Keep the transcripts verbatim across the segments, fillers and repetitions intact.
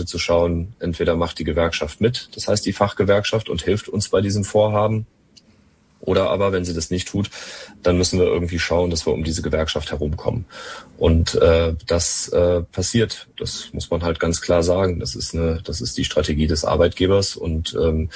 Seite zu schauen, entweder macht die Gewerkschaft mit, das heißt die Fachgewerkschaft, und hilft uns bei diesem Vorhaben. Oder aber, wenn sie das nicht tut, dann müssen wir irgendwie schauen, dass wir um diese Gewerkschaft herumkommen. Und äh, das äh, passiert. Das muss man halt ganz klar sagen. Das ist eine, das ist die Strategie des Arbeitgebers, und ähm,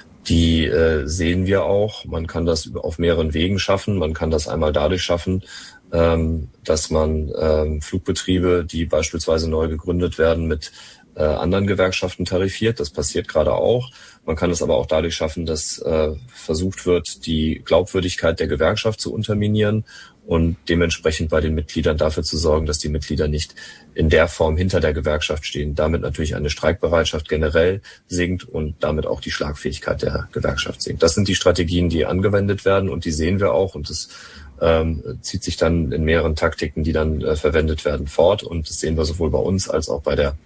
die äh, sehen wir auch. Man kann das auf mehreren Wegen schaffen. Man kann das einmal dadurch schaffen, ähm, dass man ähm, Flugbetriebe, die beispielsweise neu gegründet werden, mit äh, anderen Gewerkschaften tarifiert. Das passiert gerade auch. Man kann es aber auch dadurch schaffen, dass äh, versucht wird, die Glaubwürdigkeit der Gewerkschaft zu unterminieren und dementsprechend bei den Mitgliedern dafür zu sorgen, dass die Mitglieder nicht in der Form hinter der Gewerkschaft stehen. Damit natürlich eine Streikbereitschaft generell sinkt und damit auch die Schlagfähigkeit der Gewerkschaft sinkt. Das sind die Strategien, die angewendet werden, und die sehen wir auch, und das ähm, zieht sich dann in mehreren Taktiken, die dann äh, verwendet werden, fort, und das sehen wir sowohl bei uns als auch bei der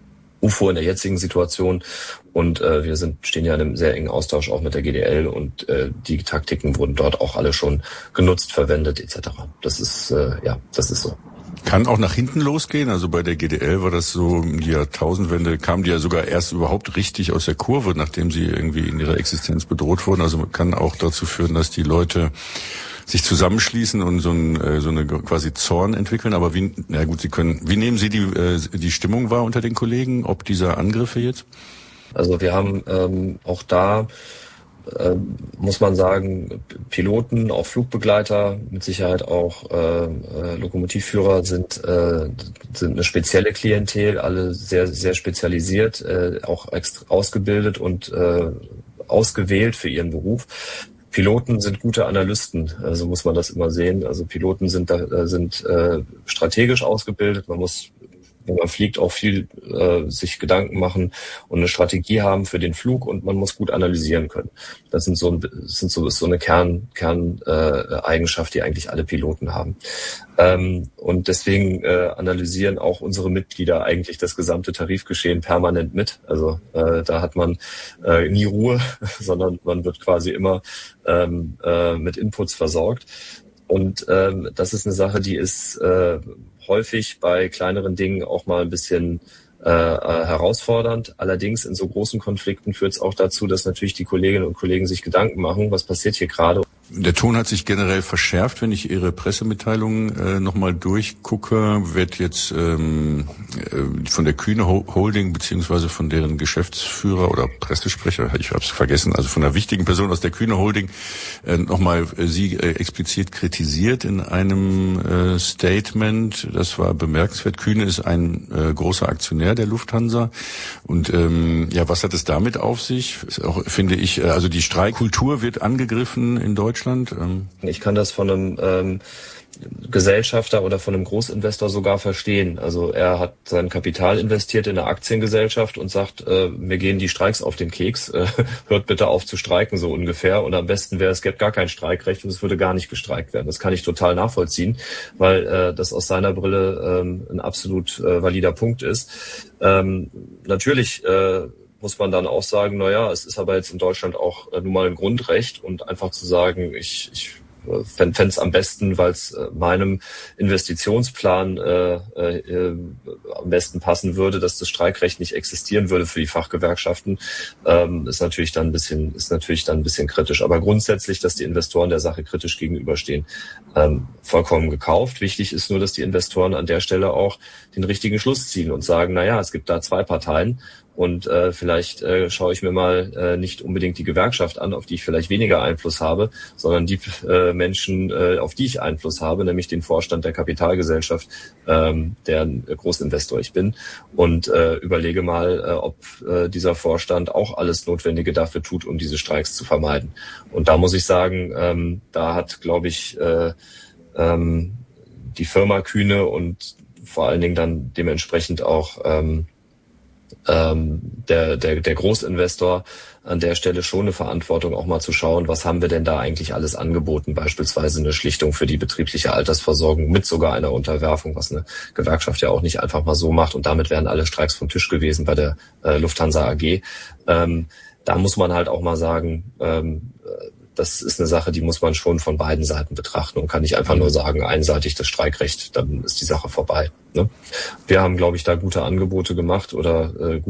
U F O in der jetzigen Situation, und äh, wir sind stehen ja in einem sehr engen Austausch auch mit der G D L, und äh, die Taktiken wurden dort auch alle schon genutzt, verwendet et cetera. Das ist äh, ja, das ist so. Kann auch nach hinten losgehen. Also bei der G D L war das so, um die Jahrtausendwende kamen die ja sogar erst überhaupt richtig aus der Kurve, nachdem sie irgendwie in ihrer Existenz bedroht wurden. Also man kann auch dazu führen, dass die Leute sich zusammenschließen und so, ein, so eine quasi Zorn entwickeln. Aber wie, na gut, Sie können, wie nehmen Sie die, die Stimmung wahr unter den Kollegen, ob dieser Angriffe jetzt? Also wir haben ähm, auch da, äh, muss man sagen, Piloten, auch Flugbegleiter, mit Sicherheit auch äh, äh, Lokomotivführer sind, äh, sind eine spezielle Klientel, alle sehr, sehr spezialisiert, äh, auch extra ausgebildet und äh, ausgewählt für ihren Beruf. Piloten sind gute Analysten, also muss man das immer sehen. Also Piloten sind da, sind äh, strategisch ausgebildet. Man muss, wenn man fliegt, auch viel äh, sich Gedanken machen und eine Strategie haben für den Flug, und man muss gut analysieren können. Das sind so, das sind so, ist so eine Kern, Kern äh, Eigenschaft, die eigentlich alle Piloten haben. Ähm, und deswegen äh, analysieren auch unsere Mitglieder eigentlich das gesamte Tarifgeschehen permanent mit. Also äh, da hat man äh, nie Ruhe, sondern man wird quasi immer ähm, äh, mit Inputs versorgt. Und ähm, das ist eine Sache, die ist äh, häufig bei kleineren Dingen auch mal ein bisschen äh, herausfordernd. Allerdings in so großen Konflikten führt es auch dazu, dass natürlich die Kolleginnen und Kollegen sich Gedanken machen, was passiert hier gerade. Der Ton hat sich generell verschärft, wenn ich Ihre Pressemitteilungen äh, nochmal durchgucke. Wird jetzt ähm, äh, von der Kühne Holding beziehungsweise von deren Geschäftsführer oder Pressesprecher, ich habe es vergessen, also von einer wichtigen Person aus der Kühne Holding äh, nochmal äh, Sie äh, explizit kritisiert in einem äh, Statement. Das war bemerkenswert. Kühne ist ein äh, großer Aktionär der Lufthansa. Und ähm, ja, was hat es damit auf sich? Ist auch, finde ich, also die Streikkultur wird angegriffen in Deutschland. Ich kann das von einem ähm, Gesellschafter oder von einem Großinvestor sogar verstehen. Also er hat sein Kapital investiert in eine Aktiengesellschaft und sagt, äh, mir gehen die Streiks auf den Keks, äh, hört bitte auf zu streiken, so ungefähr. Und am besten wäre, es gäbe gar kein Streikrecht und es würde gar nicht gestreikt werden. Das kann ich total nachvollziehen, weil äh, das aus seiner Brille ähm, ein absolut äh, valider Punkt ist. Ähm, natürlich äh, muss man dann auch sagen, na ja, es ist aber jetzt in Deutschland auch äh, nun mal ein Grundrecht, und einfach zu sagen, ich, ich fände es am besten, weil es äh, meinem Investitionsplan äh, äh, am besten passen würde, dass das Streikrecht nicht existieren würde für die Fachgewerkschaften, ähm, ist natürlich dann ein bisschen, ist natürlich dann ein bisschen kritisch. Aber grundsätzlich, dass die Investoren der Sache kritisch gegenüberstehen, ähm, vollkommen gekauft. Wichtig ist nur, dass die Investoren an der Stelle auch den richtigen Schluss ziehen und sagen, na ja, es gibt da zwei Parteien. Und äh, vielleicht äh, schaue ich mir mal äh, nicht unbedingt die Gewerkschaft an, auf die ich vielleicht weniger Einfluss habe, sondern die äh, Menschen, äh, auf die ich Einfluss habe, nämlich den Vorstand der Kapitalgesellschaft, ähm, deren Großinvestor ich bin, und äh, überlege mal, äh, ob äh, dieser Vorstand auch alles Notwendige dafür tut, um diese Streiks zu vermeiden. Und da muss ich sagen, ähm, da hat, glaube ich, äh, ähm, die Firma Kühne und vor allen Dingen dann dementsprechend auch ähm, Ähm, der, der, der Großinvestor an der Stelle schon eine Verantwortung, auch mal zu schauen, was haben wir denn da eigentlich alles angeboten, beispielsweise eine Schlichtung für die betriebliche Altersversorgung mit sogar einer Unterwerfung, was eine Gewerkschaft ja auch nicht einfach mal so macht, und damit wären alle Streiks vom Tisch gewesen bei der äh, Lufthansa A G. Ähm, da muss man halt auch mal sagen, ähm, das ist eine Sache, die muss man schon von beiden Seiten betrachten und kann nicht einfach nur sagen, einseitig das Streikrecht, dann ist die Sache vorbei. Ne? Wir haben, glaube ich, da gute Angebote gemacht oder äh,